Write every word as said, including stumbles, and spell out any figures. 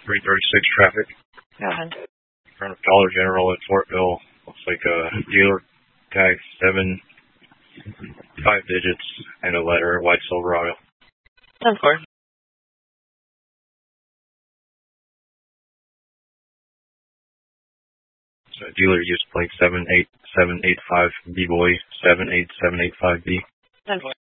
three thirty-six traffic. Go ahead. In front of Dollar General at Fortville. Looks like a dealer tag seven, five digits, and a letter, white Silverado. ten four. So dealer use plate seven eight seven eight five B boy seven eight seven eight five B. ten four.